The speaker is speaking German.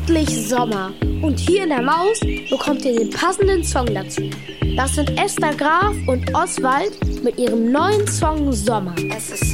endlich Sommer. Und hier in der Maus bekommt ihr den passenden Song dazu. Das sind Esther Graf und Oswald mit ihrem neuen Song Sommer.